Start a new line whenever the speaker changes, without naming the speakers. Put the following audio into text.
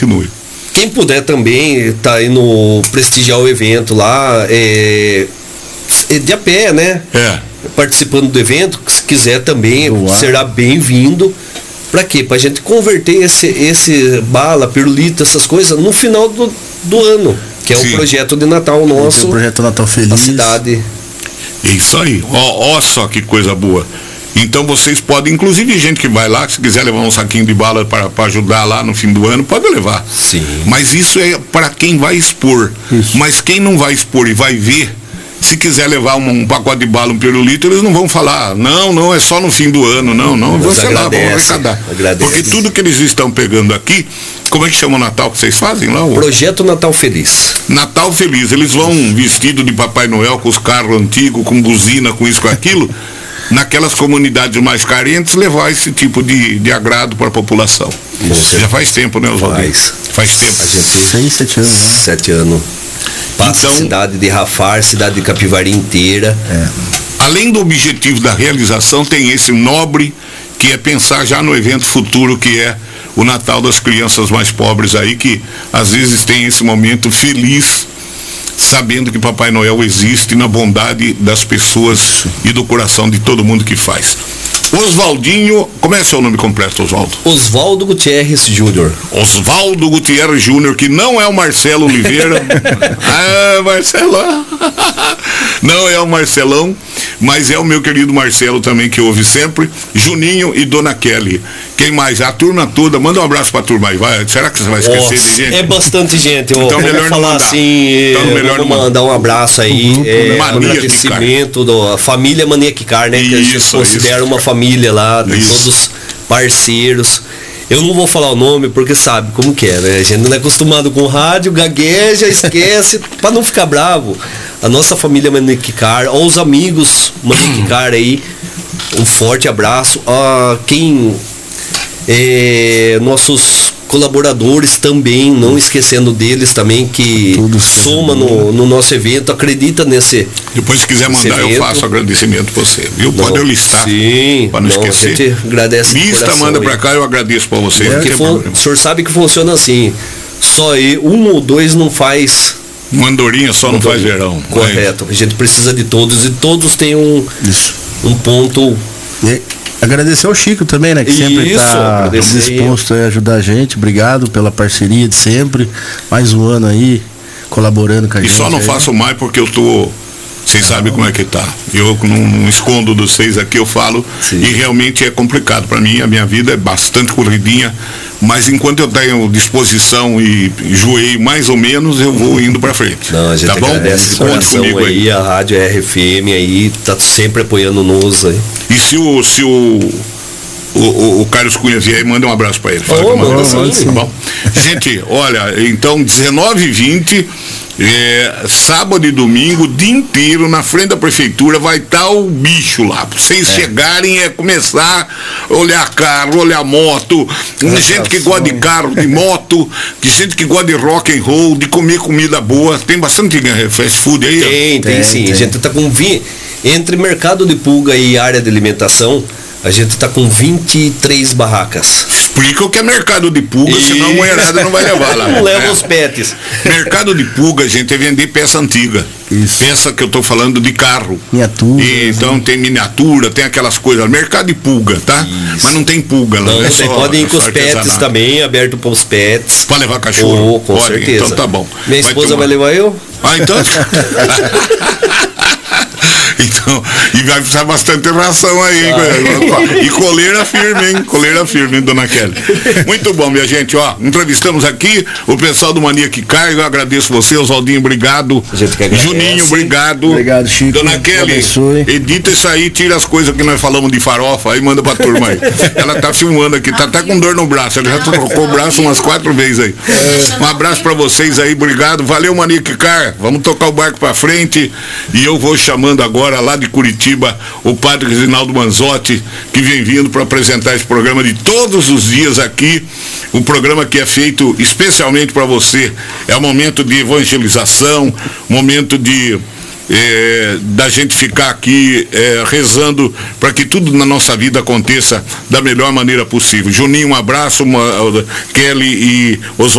continue.
Quem puder também tá indo prestigiar o evento lá, de a pé, né? Participando do evento, se quiser também, será bem-vindo. Pra quê? Pra gente converter esse bala, pirulito, essas coisas no final do ano, que é o projeto de Natal nosso.
O projeto Natal Feliz.
Da cidade.
Isso aí, ó só que coisa boa. Então vocês podem, inclusive gente que vai lá, que se quiser levar um saquinho de bala para ajudar lá no fim do ano, pode levar.
Sim.
Mas isso é para quem vai expor. Isso. Mas quem não vai expor e vai ver, se quiser levar um pacote de bala, um pirulito, eles não vão falar, não, é só no fim do ano, não, você lá, vão arrecadar. Porque tudo que eles estão pegando aqui, como é que chama o Natal que vocês fazem lá?
Projeto Natal Feliz.
Natal Feliz, eles vão vestido de Papai Noel, com os carros antigos, com buzina, com isso, com aquilo, naquelas comunidades mais carentes, levar esse tipo de agrado para a população. Já faz tempo, né, Oswaldo? Faz tempo.
A gente,
6, 7 anos.
7 anos. Passa então, a cidade de Rafar, cidade de Capivari inteira.
Além do objetivo da realização, tem esse nobre, que é pensar já no evento futuro, que é o Natal das crianças mais pobres aí, que às vezes tem esse momento feliz, sabendo que Papai Noel existe na bondade das pessoas e do coração de todo mundo que faz. Oswaldinho, como é seu nome completo, Oswaldo?
Oswaldo Gutierrez Júnior.
Oswaldo Gutierrez Júnior, que não é o Marcelo Oliveira. Marcelão. Não é o Marcelão, mas é o meu querido Marcelo também, que ouve sempre. Juninho e Dona Kelly. Quem mais? A turma toda. Manda um abraço pra turma aí. Será que você vai esquecer de gente?
É bastante gente.
Então melhor não mandar.
Assim, então melhor não mandar um abraço aí. Um agradecimento da família Mania que Car, né? Que a gente considera uma família lá, todos parceiros. Eu não vou falar o nome porque sabe como que é, né? A gente não é acostumado com rádio, gagueja, esquece, pra não ficar bravo. A nossa família Manique Car, aos amigos Manique Car aí, um forte abraço. Nossos colaboradores também, não esquecendo deles também, que soma no nosso evento, acredita nesse.
Depois, se quiser mandar, eu faço agradecimento pra você, viu? Pode eu listar.
Sim,
para não esquecer.
A gente agradece.
Lista, manda pra cá, eu agradeço pra você.
Porque o senhor sabe que funciona assim, só um ou dois não faz.
Uma andorinha só não faz verão.
Correto, a gente precisa de todos, e todos têm um ponto.
Agradecer ao Chico também, né? Que sempre está disposto a ajudar a gente. Obrigado pela parceria de sempre. Mais um ano aí, colaborando com a gente.
E só não faço mais porque eu tô... Vocês sabem como é que tá. Eu não escondo dos vocês aqui, eu falo. Sim. E realmente é complicado para mim. A minha vida é bastante corridinha. Mas enquanto eu tenho disposição e joelho mais ou menos, eu vou indo para frente.
Não, a gente agradece de coração aí. A Rádio RFM aí tá sempre apoiando-nos aí.
E se o Carlos Cunha vier, manda um abraço para ele. Fala
sim.
Tá bom? Gente, olha, então 19h20, sábado e domingo, o dia inteiro, na frente da prefeitura, vai estar o bicho lá. Pra vocês chegarem, começar a olhar carro, olhar moto, gente que gosta de carro, de moto, gente que gosta de rock and roll, de comer comida boa. Tem bastante fast food aí?
Tem sim. A gente tá com entre mercado de pulga e área de alimentação, a gente tá com 23 barracas.
Explica o que é mercado de pulga, senão a mulherada não vai levar lá.
Não leva os pets.
Mercado de pulga, gente, é vender peça antiga. Isso. Peça que eu tô falando de carro.
Miniatura.
Então tem miniatura, tem aquelas coisas. Mercado de pulga, tá? Isso. Mas não tem pulga lá.
Não, você pode ir com os pets também, aberto para os pets.
Pode levar cachorro?
Com certeza.
Então tá bom.
Minha esposa vai levar eu?
Então... Então, e vai precisar bastante ração aí, hein? E coleira firme, hein, Dona Kelly? Muito bom, minha gente, entrevistamos aqui o pessoal do Mania que Cai. Eu agradeço você, Oswaldinho, obrigado. Juninho, obrigado.
Obrigado, Chico.
Dona Kelly, edita isso aí, tira as coisas que nós falamos de farofa, aí manda pra turma aí. Ela tá filmando aqui, tá até com dor no braço, ela já trocou o braço umas 4 vezes aí. Um abraço pra vocês aí, obrigado. Valeu, Mania que Cai. Vamos tocar o barco pra frente, e eu vou chamando agora lá de Curitiba o padre Reginaldo Manzotti, que vem vindo para apresentar esse programa de todos os dias aqui, um programa que é feito especialmente para você. É um momento de evangelização, momento de da gente ficar aqui rezando para que tudo na nossa vida aconteça da melhor maneira possível. Juninho, um abraço, Kelly e Oswaldo.